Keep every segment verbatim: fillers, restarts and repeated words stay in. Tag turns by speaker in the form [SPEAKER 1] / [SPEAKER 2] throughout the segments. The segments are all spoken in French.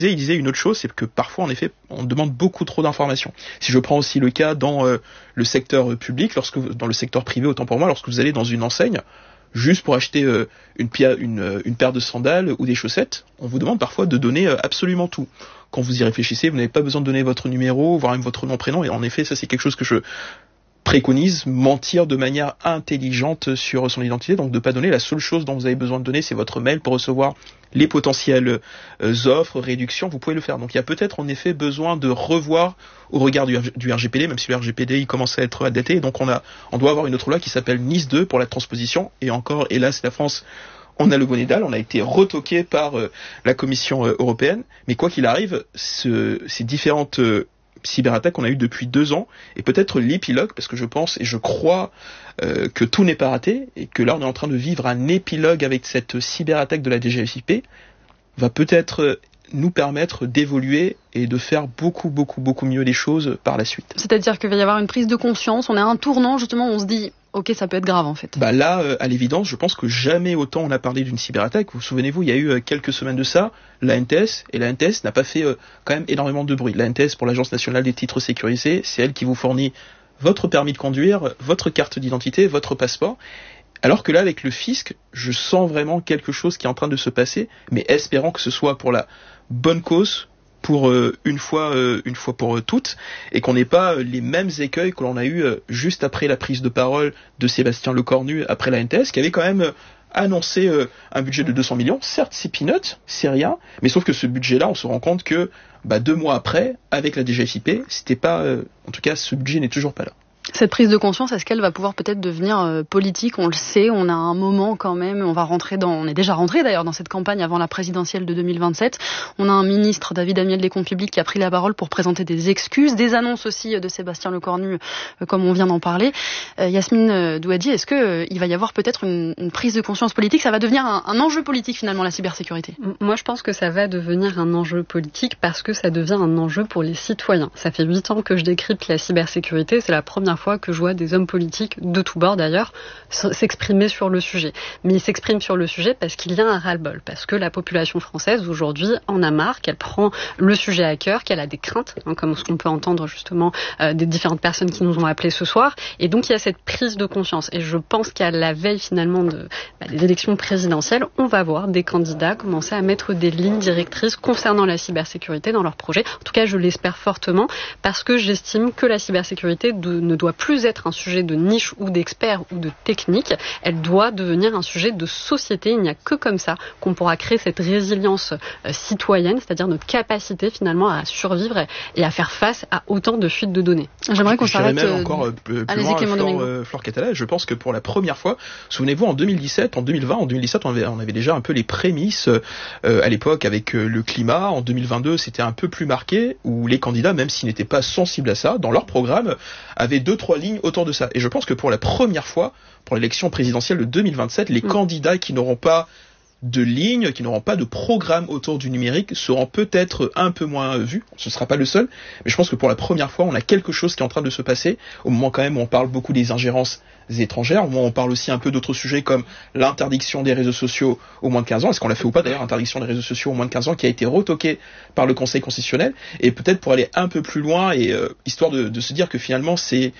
[SPEAKER 1] Il disait une autre chose, c'est que parfois, en effet, on demande beaucoup trop d'informations. Si je prends aussi le cas dans euh, le secteur public, lorsque vous, dans le secteur privé, autant pour moi, lorsque vous allez dans une enseigne, juste pour acheter euh, une, une, une paire de sandales ou des chaussettes, on vous demande parfois de donner euh, absolument tout. Quand vous y réfléchissez, vous n'avez pas besoin de donner votre numéro, voire même votre nom, prénom, et en effet, ça c'est quelque chose que je préconise, mentir de manière intelligente sur son identité, donc de pas donner. La seule chose dont vous avez besoin de donner, c'est votre mail pour recevoir les potentielles euh, offres, réductions, vous pouvez le faire. Donc il y a peut-être en effet besoin de revoir au regard du, du R G P D, même si le R G P D il commence à être daté, donc on a, on doit avoir une autre loi qui s'appelle Nice deux pour la transposition, et encore, hélas, la France, on a le bonnet d'âne, on a été retoqué par euh, la Commission euh, européenne, mais quoi qu'il arrive, ce, ces différentes euh, cyberattaque qu'on a eu depuis deux ans, et peut-être l'épilogue, parce que je pense et je crois euh, que tout n'est pas raté, et que là on est en train de vivre un épilogue avec cette cyberattaque de la D G S I P, va peut-être nous permettre d'évoluer et de faire beaucoup, beaucoup, beaucoup mieux les choses par la suite.
[SPEAKER 2] C'est-à-dire qu'il va y avoir une prise de conscience, on a un tournant justement, on se dit ok, ça peut être grave en fait.
[SPEAKER 1] Bah là, euh, à l'évidence, je pense que jamais autant on a parlé d'une cyberattaque. Vous vous souvenez-vous, il y a eu euh, quelques semaines de ça, la N T S, et la N T S n'a pas fait euh, quand même énormément de bruit. La N T S, pour l'Agence nationale des titres sécurisés, c'est elle qui vous fournit votre permis de conduire, votre carte d'identité, votre passeport. Alors que là, avec le fisc, je sens vraiment quelque chose qui est en train de se passer, mais espérons que ce soit pour la bonne cause, pour euh, une fois euh, une fois pour euh, toutes, et qu'on n'ait pas euh, les mêmes écueils que l'on a eu euh, juste après la prise de parole de Sébastien Lecornu après la N T S, qui avait quand même euh, annoncé euh, un budget de deux cents millions. Certes, c'est peanuts, c'est rien, mais sauf que ce budget-là, on se rend compte que bah, deux mois après, avec la D G S I P, c'était pas, euh, en tout cas, ce budget n'est toujours pas là.
[SPEAKER 2] Cette prise de conscience, est-ce qu'elle va pouvoir peut-être devenir euh, politique? On le sait, on a un moment quand même, on va rentrer dans, on est déjà rentré d'ailleurs dans cette campagne avant la présidentielle de deux mille vingt-sept. On a un ministre, David Amiel des Comptes Publics, qui a pris la parole pour présenter des excuses, des annonces aussi de Sébastien Lecornu, euh, comme on vient d'en parler. Euh, Yasmine Douadi, est-ce que euh, il va y avoir peut-être une, une prise de conscience politique? Ça va devenir un, un enjeu politique finalement, la cybersécurité?
[SPEAKER 3] Moi, je pense que ça va devenir un enjeu politique parce que ça devient un enjeu pour les citoyens. Ça fait huit ans que je décrypte la cybersécurité. C'est la première fois que je vois des hommes politiques, de tous bords d'ailleurs, s'exprimer sur le sujet. Mais ils s'expriment sur le sujet parce qu'il y a un ras-le-bol, parce que la population française aujourd'hui en a marre, qu'elle prend le sujet à cœur, qu'elle a des craintes, hein, comme ce qu'on peut entendre justement euh, des différentes personnes qui nous ont appelés ce soir. Et donc il y a cette prise de conscience. Et je pense qu'à la veille finalement de, bah, des élections présidentielles, on va voir des candidats commencer à mettre des lignes directrices concernant la cybersécurité dans leur projet. En tout cas, je l'espère fortement parce que j'estime que la cybersécurité de, ne doit plus être un sujet de niche ou d'experts ou de technique, elle doit devenir un sujet de société. Il n'y a que comme ça qu'on pourra créer cette résilience euh, citoyenne, c'est-à-dire notre capacité finalement à survivre et à faire face à autant de fuites de données.
[SPEAKER 2] J'aimerais qu'on s'arrête
[SPEAKER 1] même euh, encore euh, plus loin, Flore, euh, Flore Catala. Je pense que pour la première fois, souvenez-vous, en deux mille dix-sept, en deux mille vingt, en deux mille dix-sept, on avait, on avait déjà un peu les prémices euh, à l'époque avec euh, le climat. En deux mille vingt-deux, c'était un peu plus marqué, où les candidats, même s'ils n'étaient pas sensibles à ça, dans leur programme, avaient deux, trois lignes autour de ça. Et je pense que pour la première fois, pour l'élection présidentielle de deux mille vingt-sept, les mmh. candidats qui n'auront pas de lignes, qui n'auront pas de programme autour du numérique seront peut-être un peu moins vus. Ce ne sera pas le seul, mais je pense que pour la première fois, on a quelque chose qui est en train de se passer, au moment quand même où on parle beaucoup des ingérences étrangères, au moment où on parle aussi un peu d'autres sujets comme l'interdiction des réseaux sociaux au moins de quinze ans. Est-ce qu'on l'a fait ou pas d'ailleurs, l'interdiction des réseaux sociaux au moins de quinze ans, qui a été retoquée par le Conseil constitutionnel, et peut-être pour aller un peu plus loin, et euh, histoire de, de se dire que finalement c'est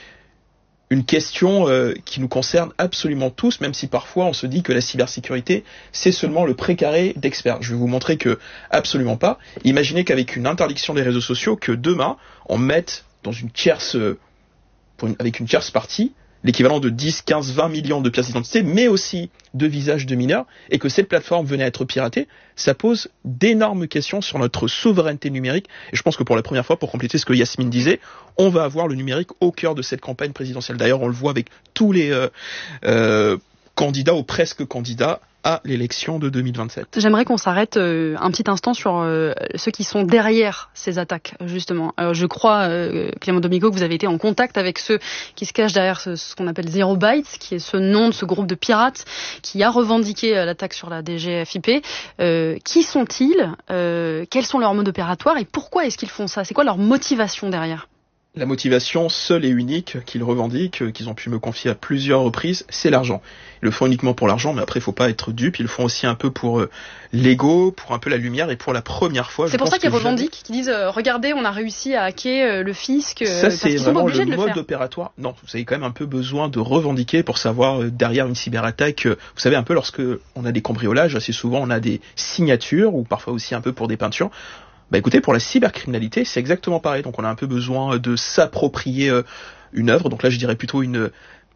[SPEAKER 1] une question euh, qui nous concerne absolument tous, même si parfois on se dit que la cybersécurité, c'est seulement le précaré d'experts. Je vais vous montrer que absolument pas. Imaginez qu'avec une interdiction des réseaux sociaux, que demain, on mette dans une tierce, pour une, avec une tierce partie, l'équivalent de dix, quinze, vingt millions de pièces d'identité, mais aussi de visages de mineurs, et que cette plateforme venait à être piratée, ça pose d'énormes questions sur notre souveraineté numérique. Et je pense que pour la première fois, pour compléter ce que Yasmine disait, on va avoir le numérique au cœur de cette campagne présidentielle. D'ailleurs, on le voit avec tous les euh, euh, candidats ou presque candidats à l'élection de deux mille vingt-sept.
[SPEAKER 2] J'aimerais qu'on s'arrête euh, un petit instant sur euh, ceux qui sont derrière ces attaques, justement. Alors, je crois, euh, Clément Domingo, que vous avez été en contact avec ceux qui se cachent derrière ce, ce qu'on appelle Zero Bytes, qui est ce nom de ce groupe de pirates qui a revendiqué euh, l'attaque sur la D G F I P. Euh, qui sont-ils euh, Quels sont leurs modes opératoires et pourquoi est-ce qu'ils font ça? C'est quoi leur motivation derrière?
[SPEAKER 1] La motivation seule et unique qu'ils revendiquent, qu'ils ont pu me confier à plusieurs reprises, c'est l'argent. Ils le font uniquement pour l'argent, mais après il faut pas être dupe, ils le font aussi un peu pour euh, l'ego, pour un peu la lumière, et pour la première fois...
[SPEAKER 2] C'est pour ça qu'ils revendiquent, jamais... qu'ils disent euh, « Regardez, on a réussi à hacker euh, le fisc euh, »,
[SPEAKER 1] ça c'est vraiment le,
[SPEAKER 2] le
[SPEAKER 1] mode opératoire. Non, vous avez quand même un peu besoin de revendiquer pour savoir euh, derrière une cyberattaque, euh, vous savez un peu lorsque on a des cambriolages, assez souvent on a des signatures, ou parfois aussi un peu pour des peintures. Bah écoutez, pour la cybercriminalité, c'est exactement pareil. Donc on a un peu besoin de s'approprier euh, une œuvre. Donc là, je dirais plutôt une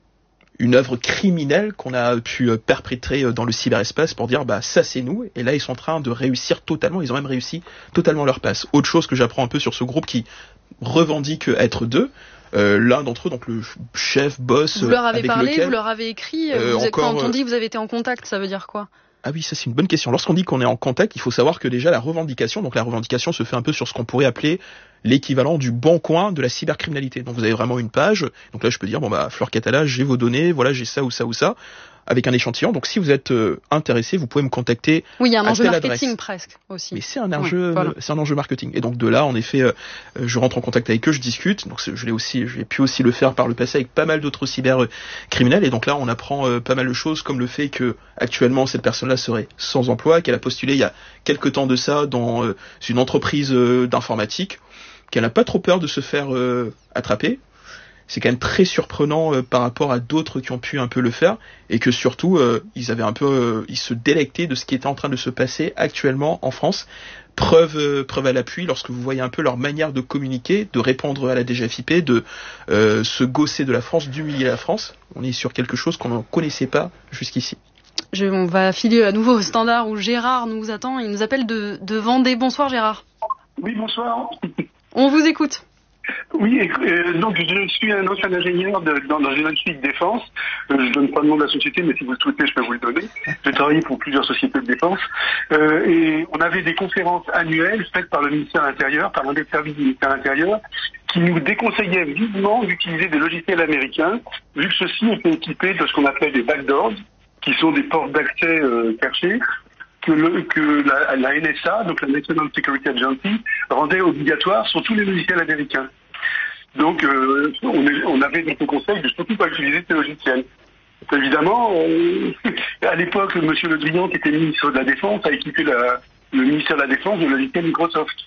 [SPEAKER 1] une œuvre criminelle qu'on a pu euh, perpétrer dans le cyberespace pour dire bah ça c'est nous. Et là, ils sont en train de réussir totalement. Ils ont même réussi totalement leur passe. Autre chose que j'apprends un peu sur ce groupe qui revendique être deux. Euh, l'un d'entre eux, donc le chef, boss.
[SPEAKER 2] Vous leur avez
[SPEAKER 1] avec
[SPEAKER 2] parlé,
[SPEAKER 1] lequel,
[SPEAKER 2] vous leur avez écrit.
[SPEAKER 1] Euh,
[SPEAKER 2] vous êtes,
[SPEAKER 1] encore,
[SPEAKER 2] quand on dit que vous avez été en contact, ça veut dire quoi ?
[SPEAKER 1] Ah oui, ça c'est une bonne question. Lorsqu'on dit qu'on est en contact, il faut savoir que déjà la revendication, donc la revendication se fait un peu sur ce qu'on pourrait appeler l'équivalent du bon coin de la cybercriminalité. Donc vous avez vraiment une page, donc là je peux dire, bon bah Fleur Catala, j'ai vos données, voilà j'ai ça ou ça ou ça, avec un échantillon. Donc si vous êtes euh, intéressé, vous pouvez me contacter.
[SPEAKER 2] Oui, il y a un
[SPEAKER 1] à
[SPEAKER 2] enjeu marketing
[SPEAKER 1] adresse.
[SPEAKER 2] presque aussi.
[SPEAKER 1] Mais c'est un enjeu,
[SPEAKER 2] oui, voilà.
[SPEAKER 1] c'est un enjeu marketing. Et donc de là, en effet, euh, je rentre en contact avec eux, je discute. Donc je l'ai aussi, j'ai pu aussi le faire par le passé avec pas mal d'autres cybercriminels. Et donc là, on apprend euh, pas mal de choses, comme le fait que actuellement cette personne-là serait sans emploi, qu'elle a postulé il y a quelque temps de ça dans euh, une entreprise euh, d'informatique, qu'elle n'a pas trop peur de se faire euh, attraper. C'est quand même très surprenant euh, par rapport à d'autres qui ont pu un peu le faire, et que surtout euh, ils avaient un peu, euh, ils se délectaient de ce qui était en train de se passer actuellement en France. Preuve, euh, preuve à l'appui, lorsque vous voyez un peu leur manière de communiquer, de répondre à la D G F I P, de euh, se gausser de la France, d'humilier la France. On est sur quelque chose qu'on ne connaissait pas jusqu'ici.
[SPEAKER 2] Je, on va filer à nouveau au standard où Gérard nous attend. Il nous appelle de, de Vendée. Bonsoir Gérard.
[SPEAKER 4] Oui, bonsoir.
[SPEAKER 2] On vous écoute.
[SPEAKER 4] Oui, euh, donc je suis un ancien ingénieur de, dans, dans une industrie de défense. Euh, je ne donne pas le nom de la société, mais si vous le souhaitez, je peux vous le donner. J'ai travaillé pour plusieurs sociétés de défense. Euh, et on avait des conférences annuelles faites par le ministère de l'Intérieur, par l'un des services du ministère de l'Intérieur, qui nous déconseillaient vivement d'utiliser des logiciels américains, vu que ceux-ci étaient équipés de ce qu'on appelait des backdoors, qui sont des portes d'accès euh, cachées, que, le, que la, la N S A, donc la National Security Agency, rendait obligatoire sur tous les logiciels américains. Donc, euh, on, est, on avait donc le conseil de surtout pas utiliser ces logiciels. Évidemment, euh, à l'époque, M. Le Drian, qui était ministre de la Défense, a équipé la, le ministère de la Défense de logiciel Microsoft.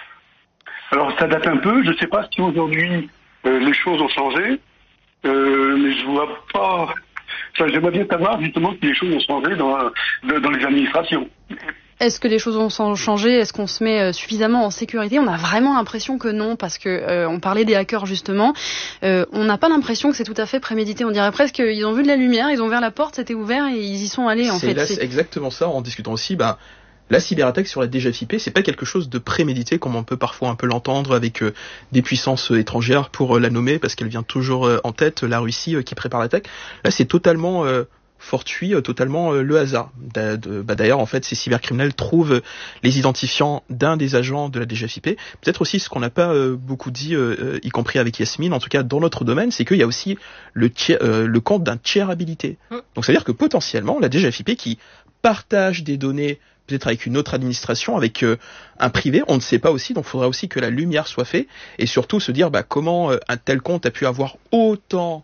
[SPEAKER 4] Alors, ça date un peu. Je ne sais pas si aujourd'hui euh, les choses ont changé, euh, mais je vois pas. Enfin, j'aimerais bien savoir justement si les choses ont changé dans, dans les administrations.
[SPEAKER 2] Est-ce que les choses ont changé ? Est-ce qu'on se met suffisamment en sécurité ? On a vraiment l'impression que non, parce que euh, on parlait des hackers justement. Euh, on n'a pas l'impression que c'est tout à fait prémédité. On dirait presque qu'ils ont vu de la lumière, ils ont ouvert la porte, c'était ouvert et ils y sont allés en
[SPEAKER 1] c'est
[SPEAKER 2] fait.
[SPEAKER 1] Là, c'est exactement ça. En discutant aussi, bah. La cyberattaque sur la D G F I P, c'est pas quelque chose de prémédité comme on peut parfois un peu l'entendre avec euh, des puissances euh, étrangères pour euh, la nommer parce qu'elle vient toujours euh, en tête, la Russie euh, qui prépare l'attaque. Là, c'est totalement euh, fortuit, euh, totalement euh, le hasard. D'a, de, bah, d'ailleurs, en fait, ces cybercriminels trouvent euh, les identifiants d'un des agents de la D G F I P. Peut-être aussi ce qu'on n'a pas euh, beaucoup dit, euh, y compris avec Yasmine, en tout cas dans notre domaine, c'est qu'il y a aussi le, tiers, euh, le compte d'un tiers habilité. Mmh. Donc, c'est-à-dire que potentiellement, la D G F I P qui partage des données peut-être avec une autre administration, avec euh, un privé, on ne sait pas aussi, donc il faudra aussi que la lumière soit faite, et surtout se dire bah, comment euh, un tel compte a pu avoir autant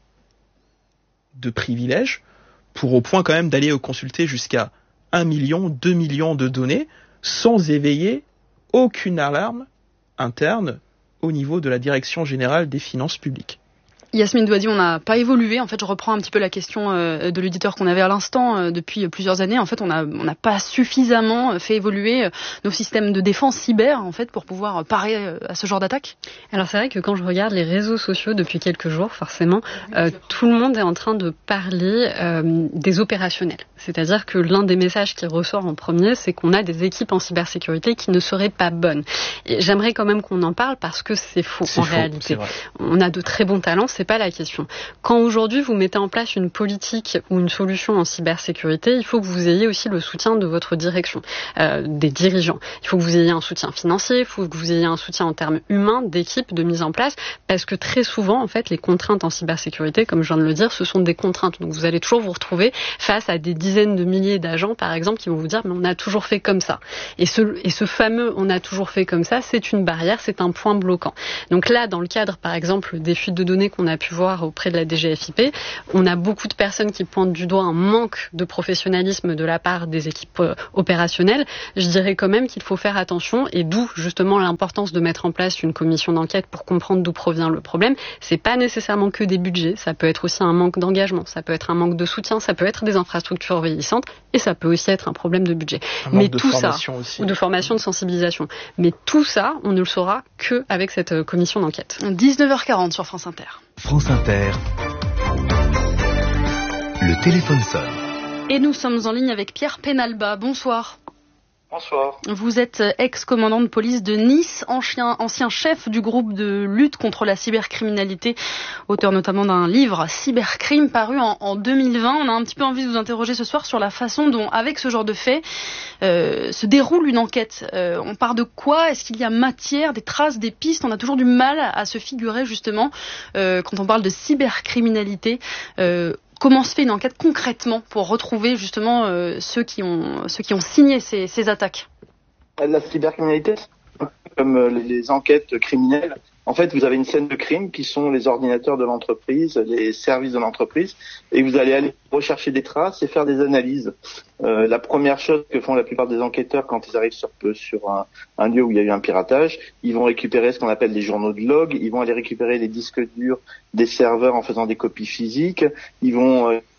[SPEAKER 1] de privilèges, pour au point quand même d'aller euh, consulter jusqu'à un million, deux millions de données, sans éveiller aucune alarme interne au niveau de la Direction Générale des Finances Publiques.
[SPEAKER 2] Yasmine Douadi, on n'a pas évolué. En fait, je reprends un petit peu la question euh, de l'auditeur qu'on avait à l'instant euh, depuis plusieurs années. En fait, on n'a on n'a pas suffisamment fait évoluer euh, nos systèmes de défense cyber en fait pour pouvoir parer euh, à ce genre d'attaque.
[SPEAKER 3] Alors c'est vrai que quand je regarde les réseaux sociaux depuis quelques jours, forcément, euh, tout le monde est en train de parler euh, des opérationnels. C'est-à-dire que l'un des messages qui ressort en premier, c'est qu'on a des équipes en cybersécurité qui ne seraient pas bonnes. Et j'aimerais quand même qu'on en parle parce que c'est faux
[SPEAKER 1] c'est
[SPEAKER 3] en
[SPEAKER 1] faux,
[SPEAKER 3] réalité. On a de très bons talents. c'est pas la question. Quand aujourd'hui vous mettez en place une politique ou une solution en cybersécurité, il faut que vous ayez aussi le soutien de votre direction, euh, des dirigeants. Il faut que vous ayez un soutien financier, il faut que vous ayez un soutien en termes humains, d'équipe, de mise en place, parce que très souvent, en fait, les contraintes en cybersécurité, comme je viens de le dire, ce sont des contraintes. Donc vous allez toujours vous retrouver face à des dizaines de milliers d'agents, par exemple, qui vont vous dire mais on a toujours fait comme ça. Et ce, et ce fameux on a toujours fait comme ça, c'est une barrière, c'est un point bloquant. Donc là, dans le cadre, par exemple, des fuites de données qu'on a pu voir auprès de la D G F I P, on a beaucoup de personnes qui pointent du doigt un manque de professionnalisme de la part des équipes opérationnelles. Je dirais quand même qu'il faut faire attention, et d'où justement l'importance de mettre en place une commission d'enquête pour comprendre d'où provient le problème. C'est pas nécessairement que des budgets, ça peut être aussi un manque d'engagement, ça peut être un manque de soutien, ça peut être des infrastructures vieillissantes, et ça peut aussi être un problème de budget.
[SPEAKER 1] Un
[SPEAKER 3] Mais
[SPEAKER 1] manque de
[SPEAKER 3] tout ça,
[SPEAKER 1] aussi.
[SPEAKER 3] ou de formation, de sensibilisation. Mais tout ça, on ne le saura que avec cette commission d'enquête.
[SPEAKER 2] dix-neuf heures quarante sur France Inter.
[SPEAKER 5] France Inter. Le téléphone sonne.
[SPEAKER 2] Et nous sommes en ligne avec Pierre Penalba. Bonsoir.
[SPEAKER 6] Bonsoir.
[SPEAKER 2] Vous êtes ex-commandant de police de Nice, ancien, ancien chef du groupe de lutte contre la cybercriminalité, auteur notamment d'un livre Cybercrime paru en, en deux mille vingt. On a un petit peu envie de vous interroger ce soir sur la façon dont, avec ce genre de fait, euh, se déroule une enquête. Euh, on part de quoi? Est-ce qu'il y a matière, des traces, des pistes? On a toujours du mal à se figurer justement euh, quand on parle de cybercriminalité. Euh, Comment se fait une enquête concrètement pour retrouver justement euh, ceux qui ont ceux qui ont signé ces, ces attaques?
[SPEAKER 6] La cybercriminalité, comme les enquêtes criminelles, en fait, vous avez une scène de crime qui sont les ordinateurs de l'entreprise, les services de l'entreprise, et vous allez aller rechercher des traces et faire des analyses. Euh, la première chose que font la plupart des enquêteurs quand ils arrivent sur, sur un, un lieu où il y a eu un piratage, ils vont récupérer ce qu'on appelle des journaux de log, ils vont aller récupérer les disques durs des serveurs en faisant des copies physiques, ils vont... Euh,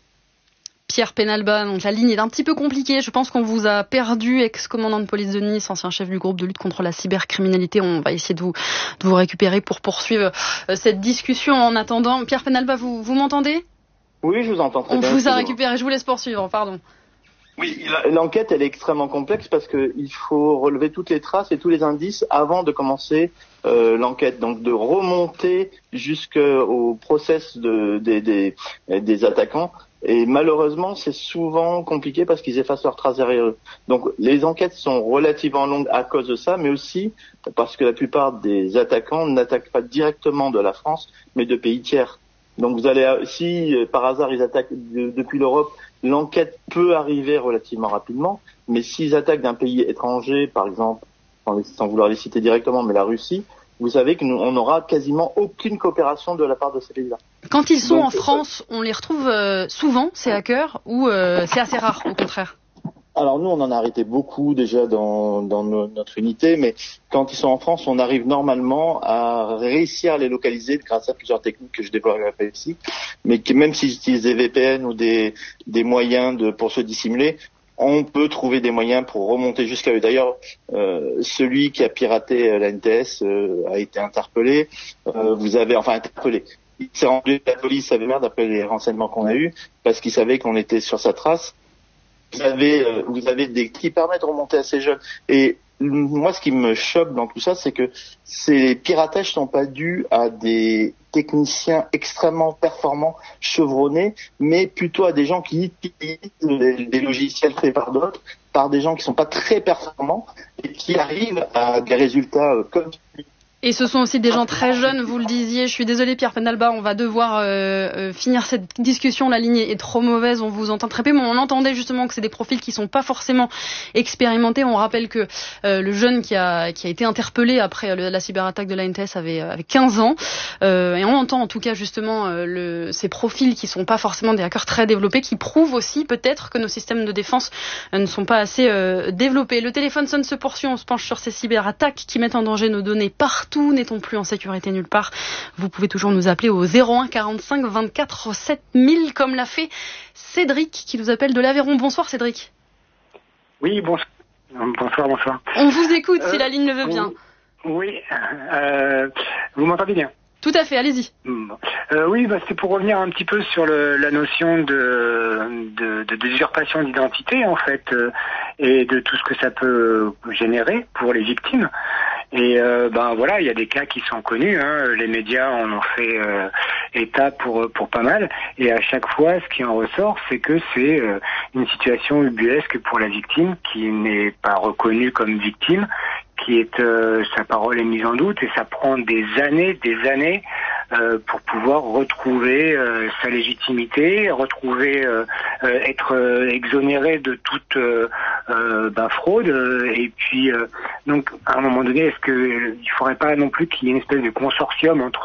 [SPEAKER 2] Pierre Penalba, donc la ligne est un petit peu compliquée. Je pense qu'on vous a perdu, ex-commandant de police de Nice, ancien chef du groupe de lutte contre la cybercriminalité. On va essayer de vous, de vous récupérer pour poursuivre cette discussion. En attendant, Pierre Penalba, vous, vous m'entendez?
[SPEAKER 6] Oui, je vous entends très
[SPEAKER 2] On
[SPEAKER 6] bien.
[SPEAKER 2] On vous a récupéré, je vous laisse poursuivre, pardon.
[SPEAKER 6] Oui, l'enquête, elle est extrêmement complexe parce qu'il faut relever toutes les traces et tous les indices avant de commencer euh, l'enquête. Donc de remonter jusqu'au process de, des, des, des attaquants. Et malheureusement, c'est souvent compliqué parce qu'ils effacent leurs traces derrière eux. Donc les enquêtes sont relativement longues à cause de ça, mais aussi parce que la plupart des attaquants n'attaquent pas directement de la France, mais de pays tiers. Donc vous allez, si par hasard ils attaquent de, depuis l'Europe, l'enquête peut arriver relativement rapidement, mais s'ils attaquent d'un pays étranger, par exemple, sans vouloir les citer directement, mais la Russie, vous savez qu'on n'aura quasiment aucune coopération de la part de ces pays-là.
[SPEAKER 2] Quand ils sont
[SPEAKER 6] Donc,
[SPEAKER 2] en France, on les retrouve euh, souvent, ces hackers, ou euh, c'est assez rare, au contraire?
[SPEAKER 6] Alors nous, on en a arrêté beaucoup déjà dans, dans no, notre unité, mais quand ils sont en France, on arrive normalement à réussir à les localiser grâce à plusieurs techniques que je développerai pas ici, mais que même s'ils utilisent des V P N ou des, des moyens de, pour se dissimuler, on peut trouver des moyens pour remonter jusqu'à eux. D'ailleurs, euh, celui qui a piraté la N T S euh, a été interpellé. Euh, vous avez, enfin interpellé. Il s'est rendu à la police à Vémère d'après les renseignements qu'on a eus, parce qu'il savait qu'on était sur sa trace. Vous avez, euh, vous avez des qui permettent de remonter assez jeunes. Et moi, ce qui me choque dans tout ça, c'est que ces piratages sont pas dus à des techniciens extrêmement performants, chevronnés, mais plutôt à des gens qui utilisent des, des logiciels faits par d'autres, par des gens qui sont pas très performants et qui arrivent à des résultats euh, comme
[SPEAKER 2] Et ce sont aussi des gens très jeunes, vous le disiez. Je suis désolée, Pierre Penalba, on va devoir euh, euh, finir cette discussion. La ligne est trop mauvaise, on vous entend très peu, mais on entendait justement que c'est des profils qui sont pas forcément expérimentés. On rappelle que euh, le jeune qui a qui a été interpellé après le, la cyberattaque de la N T S avait, avait quinze ans. Euh, et on entend en tout cas justement euh, le, ces profils qui sont pas forcément des hackers très développés, qui prouvent aussi peut-être que nos systèmes de défense euh, ne sont pas assez euh, développés. Le téléphone sonne, se poursuit, on se penche sur ces cyberattaques qui mettent en danger nos données partout. Tout n'est-on plus en sécurité nulle part? Vous pouvez toujours nous appeler au zéro un quarante-cinq vingt-quatre sept mille comme l'a fait Cédric qui nous appelle de l'Aveyron. Bonsoir Cédric.
[SPEAKER 7] Oui, bonsoir. Bonsoir, bonsoir.
[SPEAKER 2] On vous écoute euh, si la ligne le veut
[SPEAKER 7] vous,
[SPEAKER 2] bien.
[SPEAKER 7] Oui, euh, vous m'entendez bien?
[SPEAKER 2] Tout à fait, allez-y.
[SPEAKER 7] Bon. Euh, oui, bah, c'est pour revenir un petit peu sur le, la notion de, de, de d'usurpation d'identité en fait, euh, et de tout ce que ça peut générer pour les victimes. Et euh, ben voilà, il y a des cas qui sont connus, hein. Les médias en ont fait euh, état pour pour pas mal. Et à chaque fois, ce qui en ressort, c'est que c'est euh, une situation ubuesque pour la victime qui n'est pas reconnue comme victime, qui est euh, sa parole est mise en doute et ça prend des années, des années euh, pour pouvoir retrouver euh, sa légitimité, retrouver euh, euh, être euh, exonéré de toute euh, euh, ben, fraude. Et puis euh, donc à un moment donné, est-ce que euh, il faudrait pas non plus qu'il y ait une espèce de consortium entre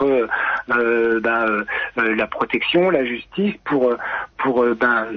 [SPEAKER 7] euh, ben, euh, la protection, la justice pour pour euh, ben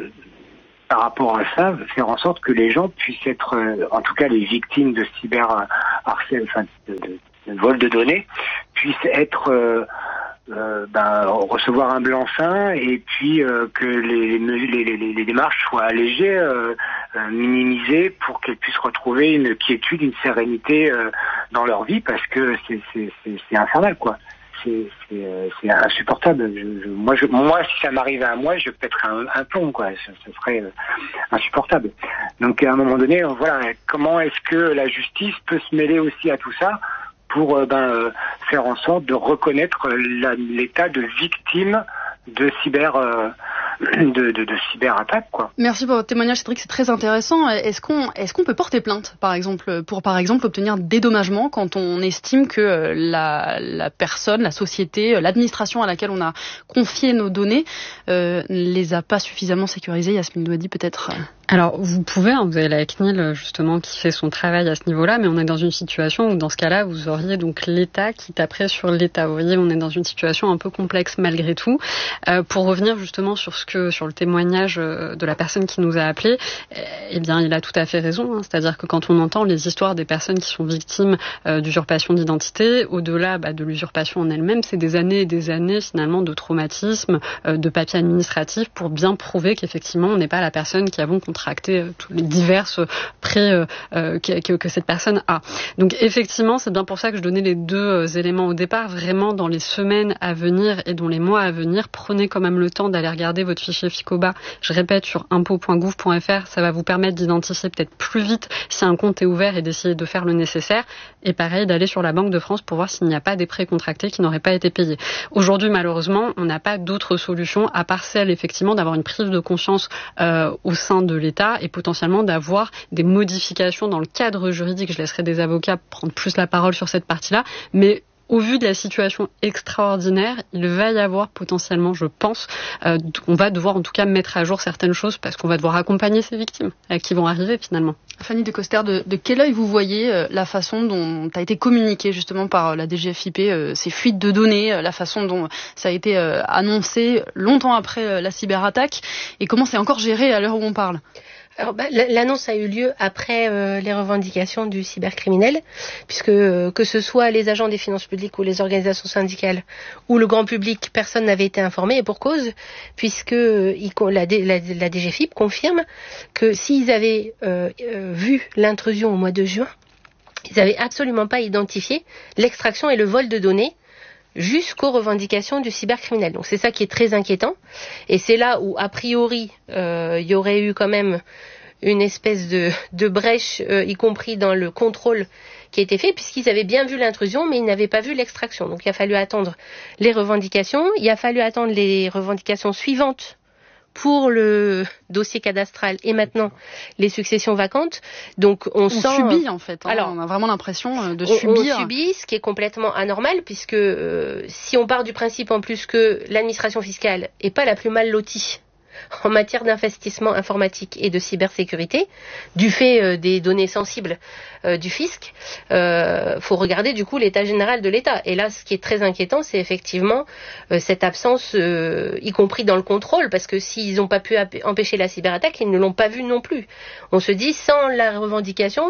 [SPEAKER 7] par rapport à ça, faire en sorte que les gens puissent être, euh, en tout cas les victimes de cyberharcèlement, enfin de, de, de vol de données, puissent être, euh, euh, ben, recevoir un blanc-seing et puis euh, que les, les, les, les démarches soient allégées, euh, euh, minimisées pour qu'elles puissent retrouver une quiétude, une sérénité euh, dans leur vie parce que c'est, c'est, c'est, c'est infernal, quoi. C'est, c'est, euh, c'est insupportable. Je, je, moi, je, moi, si ça m'arrivait à moi, je pèterais un, un plomb, quoi. Ça, ça serait euh, insupportable. Donc, à un moment donné, voilà, comment est-ce que la justice peut se mêler aussi à tout ça pour euh, ben, euh, faire en sorte de reconnaître la, l'état de victime de cyber euh, de, de, de cyberattaque, quoi.
[SPEAKER 2] Merci pour votre témoignage, Cédric, c'est très intéressant. Est-ce qu'on est-ce qu'on peut porter plainte, par exemple, pour par exemple obtenir dédommagement quand on estime que la la personne, la société, l'administration à laquelle on a confié nos données euh, les a pas suffisamment sécurisées? Yasmine Douadi, peut-être.
[SPEAKER 3] Alors, vous pouvez, hein, vous avez la C N I L justement qui fait son travail à ce niveau-là, mais on est dans une situation où, dans ce cas-là, vous auriez donc l'État qui taperait sur l'État. Vous voyez, on est dans une situation un peu complexe malgré tout. Euh, pour revenir justement sur ce que, sur le témoignage de la personne qui nous a appelé, eh bien, il a tout à fait raison. Hein, c'est-à-dire que quand on entend les histoires des personnes qui sont victimes euh, d'usurpation d'identité, au-delà bah, de l'usurpation en elle-même, c'est des années et des années finalement de traumatisme, euh, de papier administratif pour bien prouver qu'effectivement, on n'est pas la personne qui avons contracté tous les diverses prêts euh, euh, que, que cette personne a. Donc effectivement, c'est bien pour ça que je donnais les deux euh, éléments au départ. Vraiment, dans les semaines à venir et dans les mois à venir, prenez quand même le temps d'aller regarder votre fichier FICOBA. Je répète, sur impôt point gouv point f r, ça va vous permettre d'identifier peut-être plus vite si un compte est ouvert et d'essayer de faire le nécessaire. Et pareil, d'aller sur la Banque de France pour voir s'il n'y a pas des prêts contractés qui n'auraient pas été payés. Aujourd'hui, malheureusement, on n'a pas d'autre solution à part celle, effectivement, d'avoir une prise de conscience euh, au sein de l'État et potentiellement d'avoir des modifications dans le cadre juridique. Je laisserai des avocats prendre plus la parole sur cette partie-là, mais au vu de la situation extraordinaire, il va y avoir potentiellement, je pense, euh, on va devoir en tout cas mettre à jour certaines choses parce qu'on va devoir accompagner ces victimes euh, qui vont arriver finalement.
[SPEAKER 2] Fanny de Coster, de, de quel œil vous voyez euh, la façon dont a été communiqué justement par euh, la D G F I P euh, ces fuites de données, euh, la façon dont ça a été euh, annoncé longtemps après euh, la cyberattaque et comment c'est encore géré à l'heure où on parle?
[SPEAKER 8] Alors, bah, l'annonce a eu lieu après euh, les revendications du cybercriminel, puisque euh, que ce soit les agents des finances publiques ou les organisations syndicales ou le grand public, personne n'avait été informé, et pour cause, puisque euh, il, la, la, la D G F I P confirme que s'ils avaient euh, euh, vu l'intrusion au mois de juin, ils n'avaient absolument pas identifié l'extraction et le vol de données jusqu'aux revendications du cybercriminel. Donc c'est ça qui est très inquiétant. Et c'est là où, a priori, euh, il y aurait eu quand même une espèce de, de brèche, euh, y compris dans le contrôle qui a été fait, puisqu'ils avaient bien vu l'intrusion, mais ils n'avaient pas vu l'extraction. Donc il a fallu attendre les revendications. Il a fallu attendre les revendications suivantes pour le dossier cadastral et maintenant les successions vacantes. Donc on, on sent
[SPEAKER 2] subit en fait. Hein, alors on a vraiment l'impression de
[SPEAKER 8] on,
[SPEAKER 2] subir.
[SPEAKER 8] On subit, ce qui est complètement anormal, puisque euh, si on part du principe en plus que l'administration fiscale est pas la plus mal lotie en matière d'investissement informatique et de cybersécurité, du fait euh, des données sensibles euh, du fisc, euh, faut regarder du coup l'état général de l'État. Et là, ce qui est très inquiétant, c'est effectivement euh, cette absence, euh, y compris dans le contrôle, parce que s'ils n'ont pas pu empêcher la cyberattaque, ils ne l'ont pas vu non plus. On se dit, sans la revendication,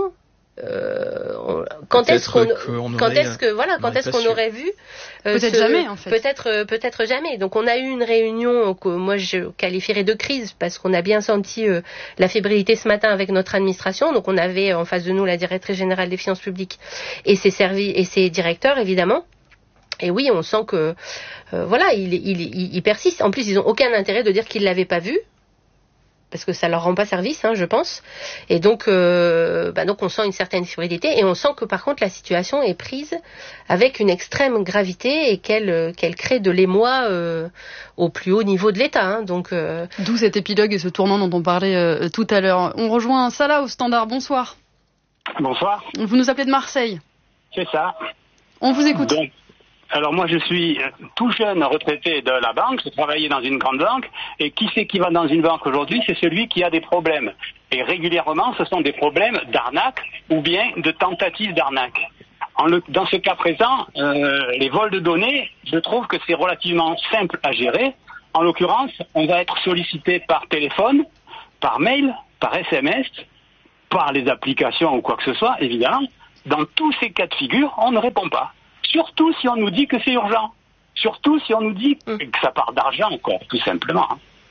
[SPEAKER 8] Euh, on, quand peut-être est-ce qu'on, qu'on quand aurait, est-ce que voilà quand est-ce qu'on sûr. aurait vu
[SPEAKER 2] euh, peut-être ce, jamais en fait
[SPEAKER 8] peut-être euh, peut-être jamais. Donc on a eu une réunion que moi je qualifierais de crise parce qu'on a bien senti euh, la fébrilité ce matin avec notre administration. Donc on avait en face de nous la directrice générale des finances publiques et ses services et ses directeurs évidemment. Et oui, on sent que euh, voilà, il, il, il, il persiste. En plus, ils ont aucun intérêt de dire qu'ils l'avaient pas vu. parce que ça leur rend pas service, hein, je pense. Et donc, euh, bah donc on sent une certaine fébrilité et on sent que par contre la situation est prise avec une extrême gravité et qu'elle qu'elle crée de l'émoi euh, au plus haut niveau de l'État. Hein, donc euh...
[SPEAKER 2] d'où cet épilogue et ce tournant dont on parlait euh, tout à l'heure. On rejoint Salah au standard. Bonsoir.
[SPEAKER 9] Bonsoir.
[SPEAKER 2] Vous nous appelez de Marseille.
[SPEAKER 9] C'est ça.
[SPEAKER 2] On vous écoute.
[SPEAKER 9] Donc, alors moi je suis tout jeune retraité de la banque, j'ai travaillé dans une grande banque, et qui c'est qui va dans une banque aujourd'hui? C'est celui qui a des problèmes. Et régulièrement ce sont des problèmes d'arnaque ou bien de tentatives d'arnaque. En le, dans ce cas présent, euh, les vols de données, je trouve que c'est relativement simple à gérer. En l'occurrence, on va être sollicité par téléphone, par mail, par S M S, par les applications ou quoi que ce soit, évidemment. Dans tous ces cas de figure, on ne répond pas. Surtout si on nous dit que c'est urgent. Surtout si on nous dit que ça part d'argent, quoi, tout simplement.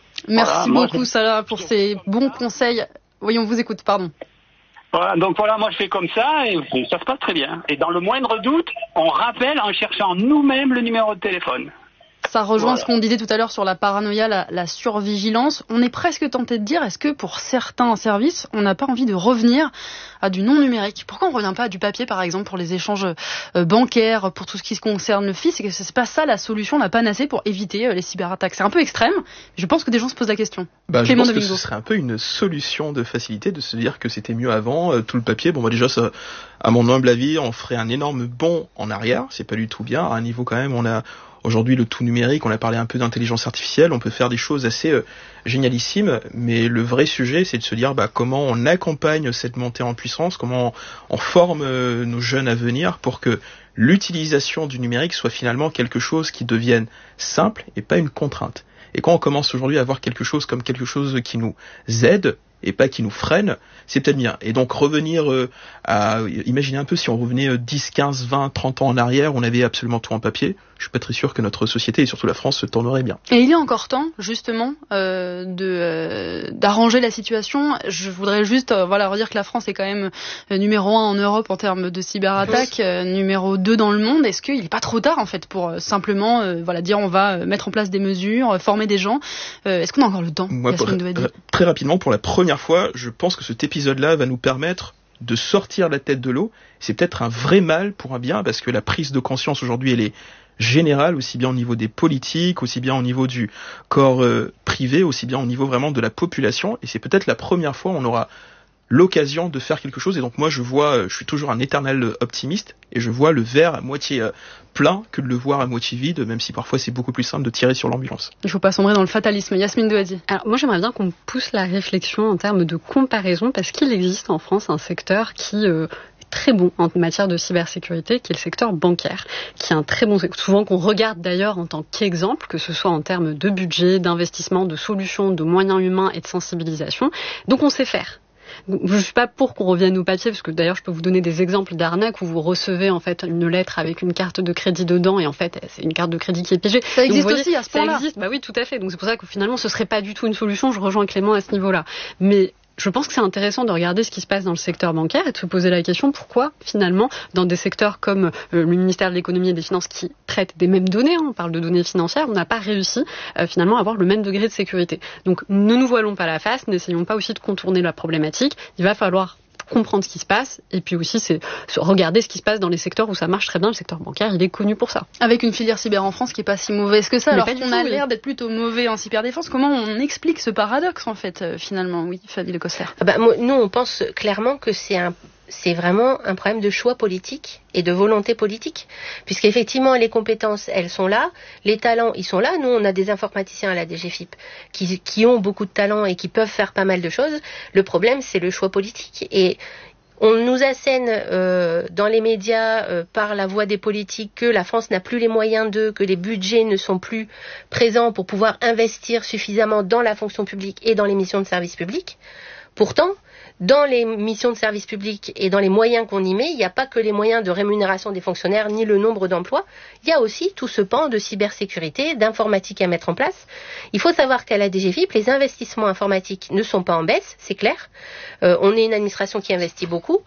[SPEAKER 2] Merci
[SPEAKER 9] voilà,
[SPEAKER 2] beaucoup,
[SPEAKER 9] moi,
[SPEAKER 2] Salah, pour ces bons conseils. Oui, on vous écoute, pardon.
[SPEAKER 9] Voilà, donc voilà, moi je fais comme ça et ça se passe très bien. Et dans le moindre doute, on rappelle en cherchant nous-mêmes le numéro de téléphone.
[SPEAKER 2] Ça rejoint
[SPEAKER 9] voilà.
[SPEAKER 2] ce qu'on disait tout à l'heure sur la paranoïa, la, la survigilance. On est presque tenté de dire, est-ce que pour certains services, on n'a pas envie de revenir à du non-numérique? Pourquoi on ne revient pas à du papier, par exemple, pour les échanges euh, bancaires, pour tout ce qui se concerne le fisc? C'est, c'est pas ça la solution, la panacée pour éviter euh, les cyberattaques. C'est un peu extrême, mais je pense que des gens se posent la question.
[SPEAKER 1] Bah, je pense que ce serait un peu une solution de facilité de se dire que c'était mieux avant, euh, tout le papier. Bon, bah déjà, ça, à mon humble avis, on ferait un énorme bond en arrière. C'est pas du tout bien. À un niveau quand même, on a aujourd'hui le tout numérique, on a parlé un peu d'intelligence artificielle, on peut faire des choses assez euh, génialissimes, mais le vrai sujet c'est de se dire bah, comment on accompagne cette montée en puissance, comment on, on forme euh, nos jeunes à venir pour que l'utilisation du numérique soit finalement quelque chose qui devienne simple et pas une contrainte. Et quand on commence aujourd'hui à voir quelque chose comme quelque chose qui nous aide et pas qui nous freine, c'est peut-être bien. Et donc revenir euh, à... Imaginez un peu si on revenait euh, dix, quinze, vingt, trente ans en arrière, on avait absolument tout en papier. Je suis pas très sûr que notre société, et surtout la France, se tournerait bien.
[SPEAKER 2] Et il y a encore temps, justement, euh, de euh, d'arranger la situation. Je voudrais juste euh, voilà, redire que la France est quand même euh, numéro un en Europe en termes de cyberattaques, euh, numéro deux dans le monde. Est-ce qu'il n'est pas trop tard, en fait, pour euh, simplement euh, voilà, dire on va euh, mettre en place des mesures, euh, former des gens euh, Est-ce qu'on a encore le temps?
[SPEAKER 1] Moi, pour, r- Très rapidement, pour la première fois, je pense que cet épisode-là va nous permettre de sortir la tête de l'eau. C'est peut-être un vrai mal pour un bien, parce que la prise de conscience aujourd'hui, elle est générale, aussi bien au niveau des politiques, aussi bien au niveau du corps euh, privé, aussi bien au niveau vraiment de la population. Et c'est peut-être la première fois où on aura l'occasion de faire quelque chose. Et donc moi, je vois, je suis toujours un éternel optimiste, et je vois le verre à moitié euh, plein que de le voir à moitié vide, même si parfois c'est beaucoup plus simple de tirer sur l'ambulance.
[SPEAKER 2] Il ne faut pas sombrer dans le fatalisme. Yasmine Douadi.
[SPEAKER 3] Alors moi, j'aimerais bien qu'on pousse la réflexion en termes de comparaison, parce qu'il existe en France un secteur qui euh, très bon en matière de cybersécurité, qui est le secteur bancaire, qui est un très bon secteur, souvent qu'on regarde d'ailleurs en tant qu'exemple, que ce soit en termes de budget, d'investissement, de solutions, de moyens humains et de sensibilisation. Donc on sait faire. Je ne suis pas pour qu'on revienne au papier, parce que d'ailleurs je peux vous donner des exemples d'arnaques où vous recevez en fait une lettre avec une carte de crédit dedans, et en fait c'est une carte de crédit qui est piégée.
[SPEAKER 2] Ça existe Donc, voyez, aussi à ce point-là.
[SPEAKER 3] Ça existe, bah oui, tout à fait. Donc c'est pour ça que finalement ce serait pas du tout une solution. Je rejoins Clément à ce niveau-là. Mais je pense que c'est intéressant de regarder ce qui se passe dans le secteur bancaire et de se poser la question pourquoi, finalement, dans des secteurs comme euh, le ministère de l'économie et des finances qui traitent des mêmes données, hein, on parle de données financières, on n'a pas réussi euh, finalement à avoir le même degré de sécurité. Donc ne nous voilons pas la face, n'essayons pas aussi de contourner la problématique. Il va falloir comprendre ce qui se passe, et puis aussi c'est regarder ce qui se passe dans les secteurs où ça marche très bien. Le secteur bancaire, il est connu pour ça.
[SPEAKER 2] Avec une filière cyber en France qui est pas si mauvaise que ça, mais alors qu'on a l'air d'être plutôt mauvais en cyberdéfense. Comment on explique ce paradoxe en fait, euh, finalement? Oui, Fanny Lecoster.
[SPEAKER 8] Ah bah, moi, nous, on pense clairement que c'est un c'est vraiment un problème de choix politique et de volonté politique, puisqu'effectivement les compétences elles sont là, les talents ils sont là. Nous on a des informaticiens à la D G F I P qui, qui ont beaucoup de talents et qui peuvent faire pas mal de choses. Le problème c'est le choix politique, et on nous assène euh, dans les médias euh, par la voix des politiques que la France n'a plus les moyens d'eux, que les budgets ne sont plus présents pour pouvoir investir suffisamment dans la fonction publique et dans les missions de service public. Pourtant, dans les missions de service public et dans les moyens qu'on y met, il n'y a pas que les moyens de rémunération des fonctionnaires ni le nombre d'emplois. Il y a aussi tout ce pan de cybersécurité, d'informatique à mettre en place. Il faut savoir qu'à la D G F I P, les investissements informatiques ne sont pas en baisse, c'est clair. Euh, on est une administration qui investit beaucoup,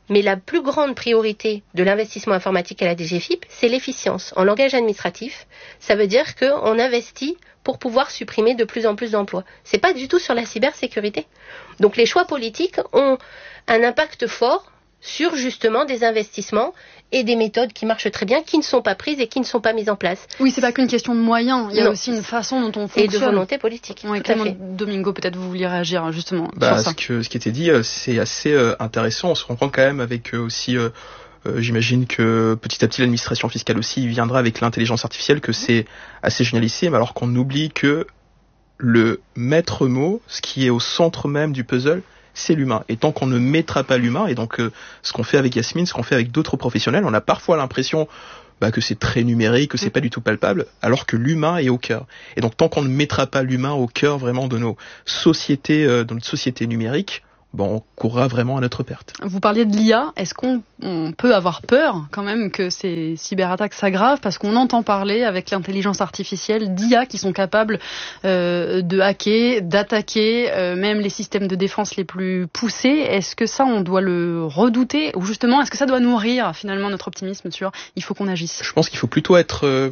[SPEAKER 8] Mais la plus grande priorité de l'investissement informatique à la D G F I P, c'est l'efficience. En langage administratif, ça veut dire qu'on investit pour pouvoir supprimer de plus en plus d'emplois. C'est pas du tout sur la cybersécurité. Donc les choix politiques ont un impact fort sur justement des investissements et des méthodes qui marchent très bien, qui ne sont pas prises et qui ne sont pas mises en place.
[SPEAKER 2] Oui, c'est pas qu'une question de moyens, il y a
[SPEAKER 8] non.
[SPEAKER 2] aussi une façon dont on fonctionne.
[SPEAKER 8] Et de volonté politique.
[SPEAKER 2] Oui, Clément Domingo, peut-être vous vouliez réagir justement
[SPEAKER 1] bah,
[SPEAKER 2] sur ça.
[SPEAKER 1] Ce, que, ce qui était dit, c'est assez euh, intéressant. On se comprend quand même avec euh, aussi... Euh, Euh, j'imagine que petit à petit l'administration fiscale aussi viendra avec l'intelligence artificielle, que c'est assez génialissime, alors qu'on oublie que le maître mot, ce qui est au centre même du puzzle, c'est l'humain. Et tant qu'on ne mettra pas l'humain, et donc euh, ce qu'on fait avec Yasmine, ce qu'on fait avec d'autres professionnels, on a parfois l'impression bah, que c'est très numérique, que c'est pas du tout palpable, alors que l'humain est au cœur. Et donc tant qu'on ne mettra pas l'humain au cœur vraiment de nos sociétés, euh, de notre société numérique, bon, on courra vraiment à notre perte.
[SPEAKER 2] Vous parliez de l'I A, est-ce qu'on on peut avoir peur quand même que ces cyberattaques s'aggravent, parce qu'on entend parler avec l'intelligence artificielle d'I A qui sont capables euh, de hacker, d'attaquer euh, même les systèmes de défense les plus poussés. Est-ce que ça, on doit le redouter, ou justement, est-ce que ça doit nourrir finalement notre optimisme sur il faut qu'on agisse?
[SPEAKER 1] Je pense qu'il faut plutôt être euh,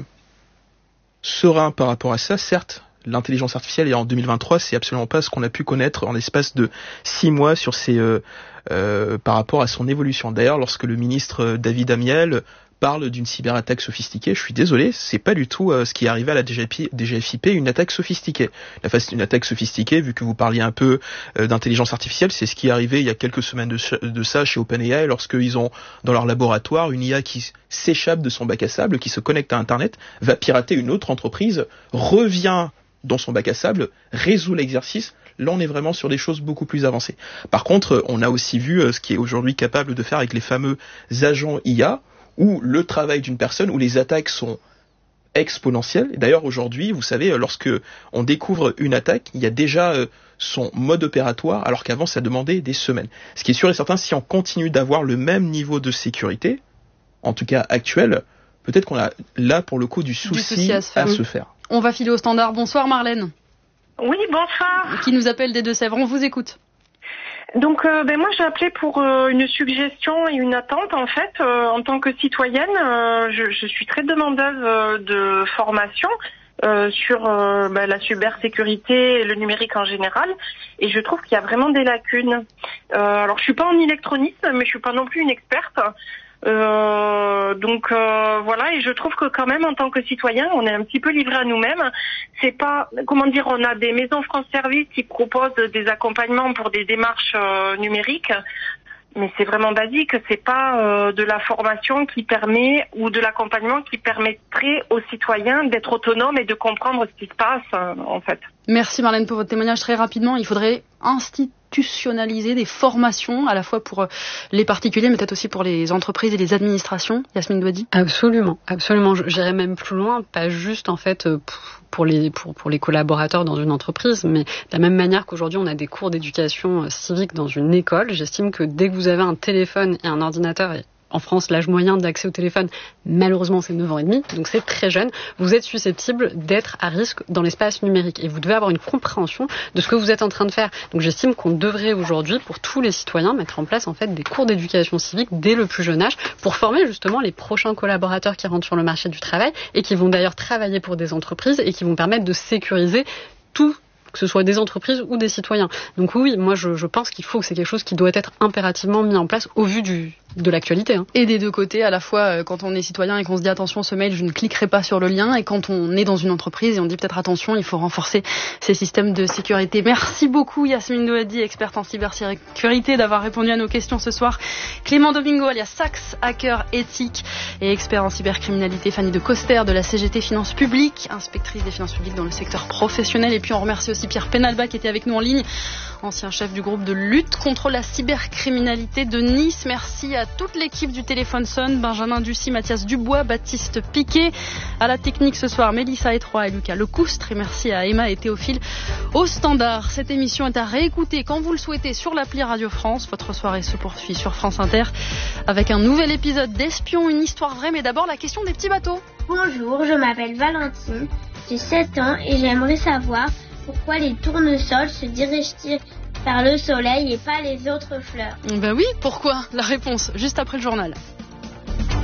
[SPEAKER 1] serein par rapport à ça, certes. L'intelligence artificielle, et en deux mille vingt-trois, c'est absolument pas ce qu'on a pu connaître en l'espace de six mois sur ces, euh, euh, par rapport à son évolution. D'ailleurs, lorsque le ministre David Amiel parle d'une cyberattaque sophistiquée, je suis désolé, c'est pas du tout euh, ce qui est arrivé à la D G F I P, une attaque sophistiquée. La phase, une attaque sophistiquée, vu que vous parliez un peu euh, d'intelligence artificielle, c'est ce qui est arrivé il y a quelques semaines de, de ça chez OpenAI, lorsqu'ils ont dans leur laboratoire une I A qui s'échappe de son bac à sable, qui se connecte à Internet, va pirater une autre entreprise, revient dans son bac à sable, résout l'exercice. Là, on est vraiment sur des choses beaucoup plus avancées. Par contre, on a aussi vu ce qui est aujourd'hui capable de faire avec les fameux agents I A, où le travail d'une personne, où les attaques sont exponentielles. Et d'ailleurs, aujourd'hui, vous savez, lorsque on découvre une attaque, il y a déjà son mode opératoire, alors qu'avant, ça demandait des semaines. Ce qui est sûr et certain, si on continue d'avoir le même niveau de sécurité, en tout cas actuel, peut-être qu'on a là, pour le coup, du souci, du souci à, se à se faire.
[SPEAKER 2] On va filer au standard. Bonsoir Marlène.
[SPEAKER 10] Oui, bonsoir.
[SPEAKER 2] Qui nous appelle des Deux-Sèvres. On vous écoute.
[SPEAKER 10] Donc, euh, ben moi, j'ai appelé pour euh, une suggestion et une attente. En fait, euh, en tant que citoyenne, euh, je, je suis très demandeuse euh, de formation euh, sur euh, ben, la cybersécurité et le numérique en général. Et je trouve qu'il y a vraiment des lacunes. Euh, alors, je suis pas en électronisme, mais je suis pas non plus une experte. Euh, donc euh, voilà, et je trouve que quand même en tant que citoyen, on est un petit peu livré à nous-mêmes. C'est pas, comment dire, on a des maisons France Service qui proposent des accompagnements pour des démarches euh, numériques, mais c'est vraiment basique. C'est pas euh, de la formation qui permet ou de l'accompagnement qui permettrait aux citoyens d'être autonomes et de comprendre ce qui se passe euh, en fait.
[SPEAKER 2] Merci Marlène pour votre témoignage. Très rapidement, il faudrait institutionnaliser des formations à la fois pour les particuliers mais peut-être aussi pour les entreprises et les administrations. Yasmine Douadi.
[SPEAKER 3] Absolument, absolument. J'irais même plus loin, pas juste en fait pour les pour pour les collaborateurs dans une entreprise, mais de la même manière qu'aujourd'hui on a des cours d'éducation civique dans une école. J'estime que dès que vous avez un téléphone et un ordinateur, et en France, l'âge moyen d'accès au téléphone, malheureusement, c'est neuf ans et demi, donc c'est très jeune. Vous êtes susceptible d'être à risque dans l'espace numérique et vous devez avoir une compréhension de ce que vous êtes en train de faire. Donc j'estime qu'on devrait aujourd'hui, pour tous les citoyens, mettre en place en fait des cours d'éducation civique dès le plus jeune âge pour former justement les prochains collaborateurs qui rentrent sur le marché du travail et qui vont d'ailleurs travailler pour des entreprises et qui vont permettre de sécuriser tout, que ce soit des entreprises ou des citoyens. Donc oui, moi je, je pense qu'il faut que c'est quelque chose qui doit être impérativement mis en place au vu du, de l'actualité. Hein.
[SPEAKER 2] Et des deux côtés, à la fois quand on est citoyen et qu'on se dit attention, ce mail, je ne cliquerai pas sur le lien, et quand on est dans une entreprise et on dit peut-être attention, il faut renforcer ces systèmes de sécurité. Merci beaucoup Yasmine Douadi, experte en cybersécurité, d'avoir répondu à nos questions ce soir. Clément Domingo, alias Sax, hacker éthique et expert en cybercriminalité. Fanny de Coster de la C G T Finances Publiques, inspectrice des finances publiques dans le secteur professionnel. Et puis on remercie aussi Pierre Penalba qui était avec nous en ligne, ancien chef du groupe de lutte contre la cybercriminalité de Nice. Merci à toute l'équipe du Téléphone Sonne, Benjamin Ducy, Mathias Dubois, Baptiste Piquet. À la technique ce soir, Mélissa Etroy et Lucas Lecoustre. Et merci à Emma et Théophile au standard. Cette émission est à réécouter quand vous le souhaitez sur l'appli Radio France. Votre soirée se poursuit sur France Inter avec un nouvel épisode d'Espion, une histoire vraie. Mais d'abord, la question des petits bateaux.
[SPEAKER 11] Bonjour, je m'appelle Valentine, j'ai sept ans et j'aimerais savoir pourquoi les tournesols se dirigent-ils par le soleil et pas les autres fleurs.
[SPEAKER 2] Ben oui, pourquoi? La réponse, juste après le journal.